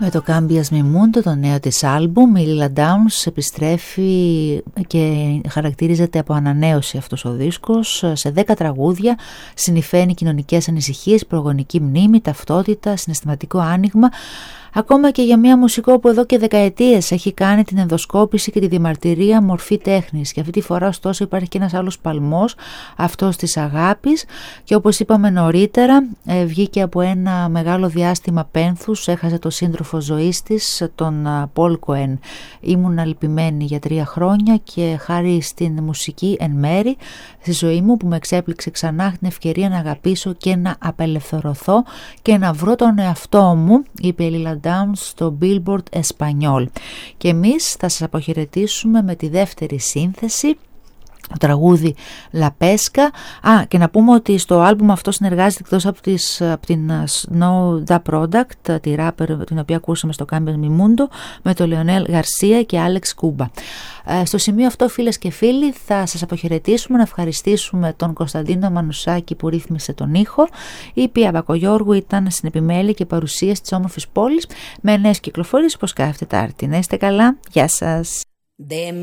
Με το Cambias Mi Mundo, το νέο της άλμπουμ, η Lila Downs επιστρέφει και χαρακτηρίζεται από ανανέωση αυτός ο δίσκος. Σε 10 τραγούδια συνυφαίνει κοινωνικές ανησυχίες, προγονική μνήμη, ταυτότητα, συναισθηματικό άνοιγμα. Ακόμα και για μια μουσικό που εδώ και δεκαετίες έχει κάνει την ενδοσκόπηση και τη διαμαρτυρία μορφή τέχνης. Και αυτή τη φορά ωστόσο υπάρχει και ένας άλλος παλμός, αυτός της αγάπης, και όπως είπαμε νωρίτερα βγήκε από ένα μεγάλο διάστημα πένθους, έχασε το σύντροφο ζωής της, τον Πολ Κοέν. Ήμουν λυπημένη για 3 χρόνια και χάρη στην μουσική εν μέρη στη ζωή μου που με εξέπληξε ξανά την ευκαιρία να αγαπήσω και να απελευθερωθώ και να βρω τον εαυτό μου, είπε η Lila Downs στο Billboard Espanol. Και εμείς θα σας αποχαιρετήσουμε με τη δεύτερη σύνθεση, το τραγούδι La Pesca. Και να πούμε ότι στο άλμπουμ αυτό συνεργάζεται εκτός από την Snow Da Product, τη rapper την οποία ακούσαμε στο Cambias Mi Mundo, με τον Leonel Garcia και Alex Cuba. Στο σημείο αυτό, φίλες και φίλοι, θα σας αποχαιρετήσουμε, να ευχαριστήσουμε τον Κωνσταντίνο Μανουσάκη που ρύθμισε τον ήχο. Η Πία Μπακογιώργου ήταν στην επιμέλεια και παρουσίαση της όμορφης πόλης με νέες κυκλοφορίες όπως κάθε Τετάρτη. Να είστε καλά, γεια σας.